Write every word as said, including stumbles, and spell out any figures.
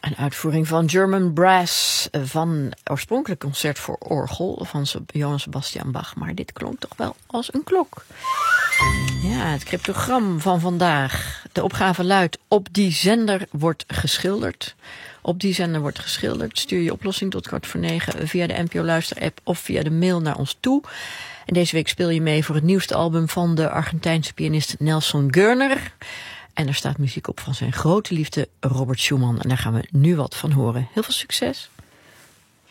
Een uitvoering van German Brass van oorspronkelijk concert voor orgel van Johann Sebastian Bach. Maar dit klonk toch wel als een klok. Ja, het cryptogram van vandaag. De opgave luidt: op die zender wordt geschilderd. Op die zender wordt geschilderd. Stuur je oplossing tot kwart voor negen via de N P O Luister-app of via de mail naar ons toe. En deze week speel je mee voor het nieuwste album van de Argentijnse pianist Nelson Görner. En er staat muziek op van zijn grote liefde Robert Schumann. En daar gaan we nu wat van horen. Heel veel succes.